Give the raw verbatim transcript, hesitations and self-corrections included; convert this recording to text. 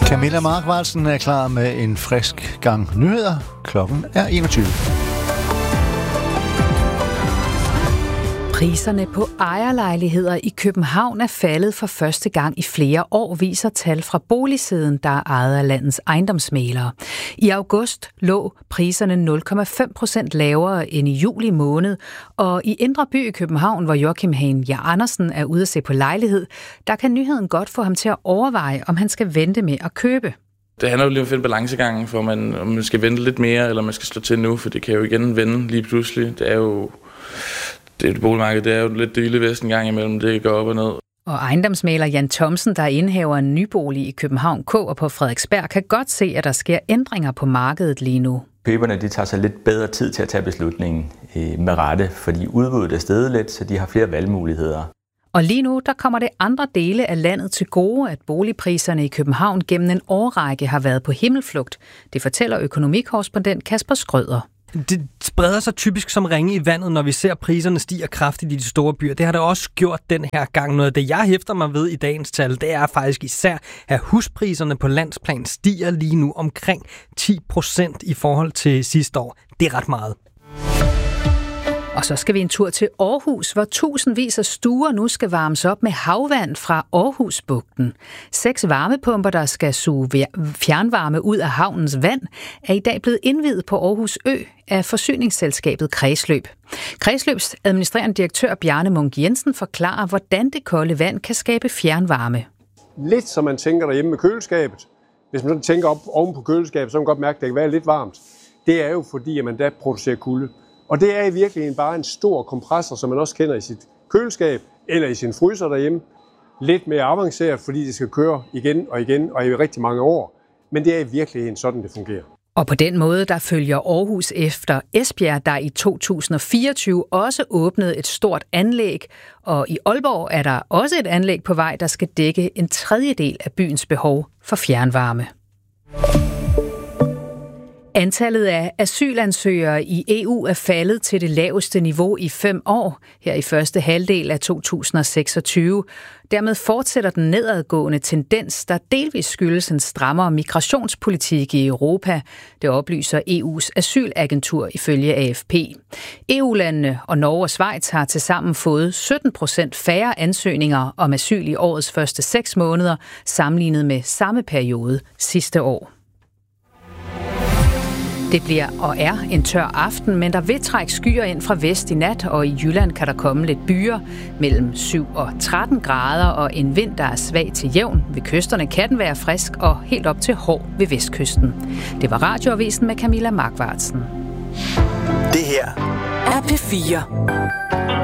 Camilla Markvartsen er klar med en frisk gang nyheder. Klokken er enogtyve. Priserne på ejerlejligheder i København er faldet for første gang i flere år, viser tal fra Boligsiden, der er ejet af landets ejendomsmæglere. I august lå priserne nul komma fem procent lavere end i juli måned, og i Indre By i København, hvor Joachim Hagen Andersen er ude at se på lejlighed, der kan nyheden godt få ham til at overveje, om han skal vente med at købe. Det handler jo lige om at finde balancegangen, for man, om man skal vente lidt mere, eller man skal slå til nu, for det kan jo igen vende lige pludselig. Det er jo... Det boligmarked, det er jo lidt det vilde vesten gang imellem, det går op og ned. Og ejendomsmægler Jan Thomsen, der indhaver en nybolig i København K og på Frederiksberg, kan godt se, at der sker ændringer på markedet lige nu. Køberne de tager sig lidt bedre tid til at tage beslutningen øh, med rette, fordi udbuddet er steget lidt, så de har flere valgmuligheder. Og lige nu der kommer det andre dele af landet til gode, at boligpriserne i København gennem en årrække har været på himmelflugt. Det fortæller økonomikorrespondent Kasper Skrøder. Det spreder sig typisk som ringe i vandet, når vi ser priserne stiger kraftigt i de store byer. Det har det også gjort den her gang. Noget af det, jeg hæfter mig ved i dagens tal, det er faktisk især, at huspriserne på landsplan stiger lige nu omkring ti procent i forhold til sidste år. Det er ret meget. Og så skal vi en tur til Aarhus, hvor tusindvis af stuer nu skal varmes op med havvand fra Aarhusbugten. Seks varmepumper, der skal suge fjernvarme ud af havnens vand, er i dag blevet indviet på Aarhus Ø af forsyningsselskabet Kredsløb. Kredsløbs administrerende direktør Bjarne Munk Jensen forklarer, hvordan det kolde vand kan skabe fjernvarme. Lidt som man tænker derhjemme med køleskabet. Hvis man tænker op oven på køleskabet, så kan man godt mærke, at det kan være lidt varmt. Det er jo fordi, at man da producerer kulde. Og det er i virkeligheden bare en stor kompressor, som man også kender i sit køleskab eller i sin fryser derhjemme. Lidt mere avanceret, fordi det skal køre igen og igen og i rigtig mange år. Men det er i virkeligheden sådan, det fungerer. Og på den måde, der følger Aarhus efter Esbjerg, der i to tusind og fireogtyve også åbnede et stort anlæg. Og i Aalborg er der også et anlæg på vej, der skal dække en tredjedel af byens behov for fjernvarme. Antallet af asylansøgere i E U er faldet til det laveste niveau i fem år, her i første halvdel af to tusind og seksogtyve. Dermed fortsætter den nedadgående tendens, der delvis skyldes en strammere migrationspolitik i Europa. Det oplyser E U's asylagentur ifølge A F P. E U-landene og Norge og Schweiz har tilsammen fået sytten procent færre ansøgninger om asyl i årets første seks måneder, sammenlignet med samme periode sidste år. Det bliver og er en tør aften, men der vil trække skyer ind fra vest i nat, og i Jylland kan der komme lidt byer mellem syv og tretten grader, og en vind, der er svag til jævn. Ved kysterne kan den være frisk og helt op til hård ved vestkysten. Det var Radioavisen med Camilla Markvartsen. Det her er P fire.